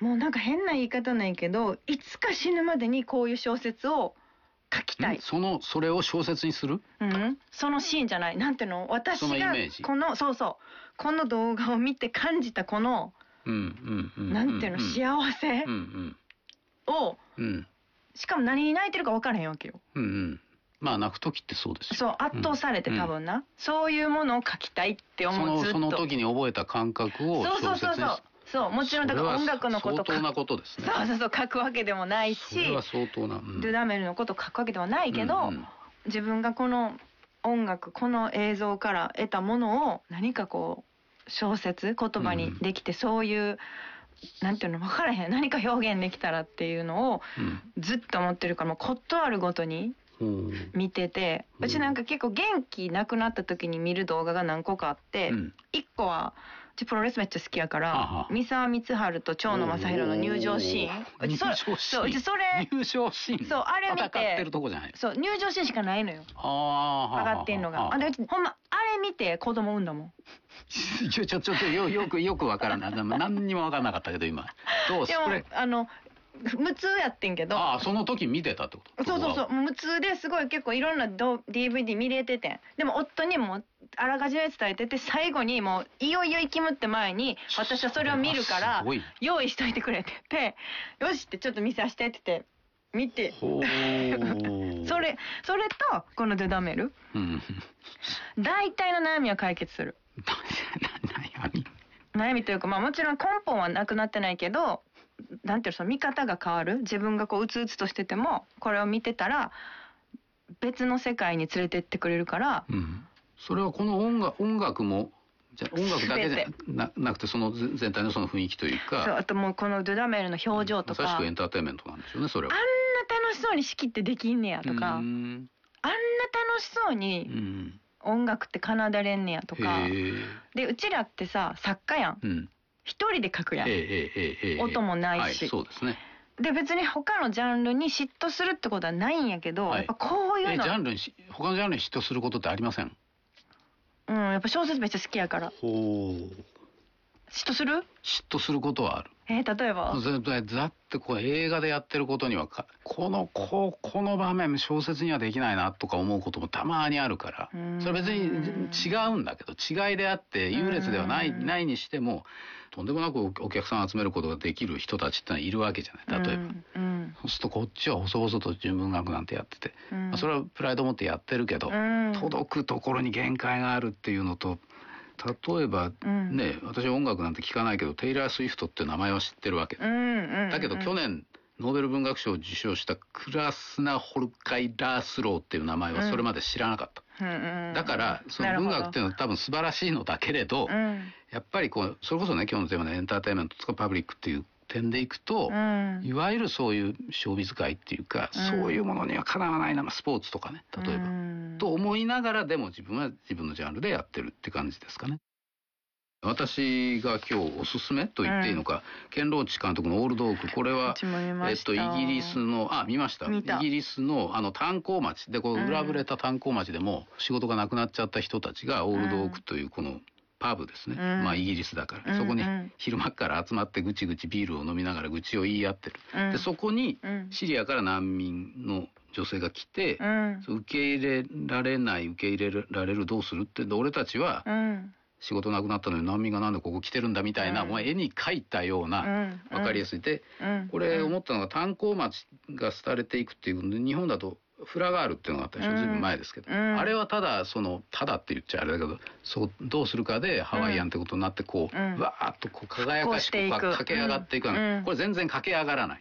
もうなんか変な言い方ないけど、いつか死ぬまでにこういう小説を書きたい。 それを小説にする？ そのシーンじゃない。なんていうの？私がそのイメージ。 このこの動画を見て感じたこのなんていうの、幸せを、しかも何に泣いてるか分からへんわけよ。 まあ泣く時ってそうですよ。 そう圧倒されて多分な、そういうものを書きたいって思う。ずっとその時に覚えた感覚を小説に。 そうもちろんだから音楽のこと相当なことですね。 そう書くわけでもないし、 それは相当な、 ドゥダメルのことを書くわけではないけど、自分がこの音楽この映像から得たものを何かこう小説言葉にできて、そういうなんていうの分からへん、何か表現できたらっていうのをずっと思ってるから、もうことあるごとに見てて、うちなんか結構元気なくなった時に見る動画が何個かあって、1個はうちプロレスめっちゃ好きやから三沢光晴と長野正弘の入場シーン、うちそれ入場シーン、 そうあれ見て、 戦ってるとこじゃない、 そう入場シーンしかないのよ、上がってんのが。でほんまあれ見て子供産んだもん。 ちょっとよくわからない。何にもわからなかったけど今。どう？ でも無痛やってんけど。 その時見てたってこと？ そう無痛ですごい結構いろんなDVD 見れててん。でも夫にもあらかじめ伝えてて、最後にもういよいよ生きむって前に私はそれを見るから用意しといてくれって言って、よしってちょっと見させてって言って見てそれとこのドゥダメル、大体の悩みは解決する。悩みというか、まあもちろん根本はなくなってないけど、なんていうの、その見方が変わる。自分がこううつうつとしててもこれを見てたら別の世界に連れてってくれるから、 それはこの音楽もじゃ音楽だけじゃなくて、その全体のその雰囲気というか、 そうあともうこのドゥダメルの表情とか、 まさしくエンターテインメントなんでしょうね、それは。 あんな楽しそうに式ってできんねやとか、あんな楽しそうに音楽って奏でれんねやとか、でうちらってさ作家やん、一人で書くやん、音もないし、 そうですね。 で別に他のジャンルに嫉妬するってことはないんやけど、やっぱこういうの他のジャンルに嫉妬することってありません？ やっぱ小説めっちゃ好きやから。嫉妬することはある。 例えばだってこう映画でやってることにはこの場面小説にはできないなとか思うこともたまにあるから、それ別に違うんだけど、違いであって優劣ではないにしても、とんでもなくお客さんを集めることができる人たちってのはいるわけじゃない。例えば、そうするとこっちは細々と純文学なんてやってて、それはプライド持ってやってるけど、届くところに限界があるっていうのと、例えばね、私は音楽なんて聞かないけどテイラー・スウィフトっていう名前は知ってるわけだけど、去年ノーベル文学賞を受賞したクラスナ・ホルカイ・ラースローっていう名前はそれまで知らなかった、だからその文学っていうのは多分素晴らしいのだけれど、やっぱりこうそれこそね、今日のテーマのエンターテインメントとかパブリックっていう点でいくと、いわゆるそういうショービズ界っていうか、そういうものにはかなわないな、スポーツとかね、例えば、と思いながらでも自分は自分のジャンルでやってるって感じですかね。私が今日おすすめと言っていいのか、ケンローチ監督のオールドオーク、これはイギリスの見ました。イギリスの炭鉱町で、こう裏ぶれた炭鉱町でも仕事がなくなっちゃった人たちがオールドオークというこのパブですね、まあイギリスだから、そこに昼間から集まってぐちぐちビールを飲みながら愚痴を言い合ってる、でそこにシリアから難民の女性が来て、受け入れられない、受け入れられる、どうするって、俺たちは仕事なくなったのに難民がなんでここ来てるんだみたいな、もう絵に描いたような分かりやすいで、これ思ったのが炭鉱町が廃れていくっていうので、日本だとフラガールっていうのがあったでしょ、ずいぶん前ですけど、あれはただって言っちゃあれだけど、そうどうするかでハワイアンってことになって、こうわーっとこう輝かしく駆け上がっていくの、これ全然駆け上がらない、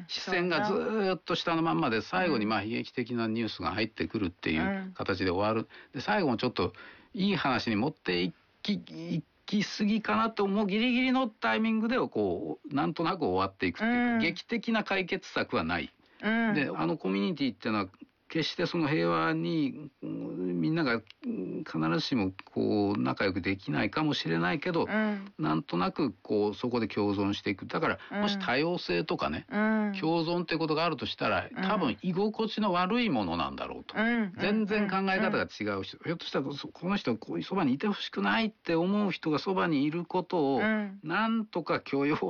視線がずーっと下のまんまで、最後に悲劇的なニュースが入ってくるっていう形で終わる。で最後もちょっといい話に持っていきすぎかなと思うギリギリのタイミングでこうなんとなく終わっていくっていう、劇的な解決策はない。でコミュニティっていうのは決してその平和にみんなが必ずしもこう仲良くできないかもしれないけど、なんとなくこうそこで共存していく。だからもし多様性とかね、共存ってことがあるとしたら、多分居心地の悪いものなんだろうと、全然考え方が違う人、ひょっとしたらこの人はこういうそばにいてほしくないって思う人がそばにいることをなんとか許容